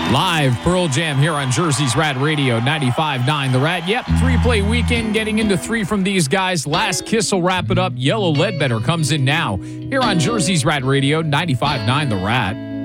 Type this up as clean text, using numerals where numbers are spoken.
Live Pearl Jam here on Jersey's Rad Radio 95.9 The Rat. Yep, 3-play weekend getting into 3 from these guys. Last Kiss will wrap it up. Yellow Ledbetter comes in now here on Jersey's Rad Radio 95.9 The Rat.